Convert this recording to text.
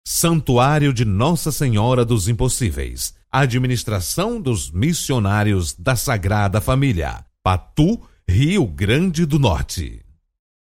Santuário de Nossa Senhora dos Impossíveis. Administração dos Missionários da Sagrada Família. Patu, Rio Grande do Norte.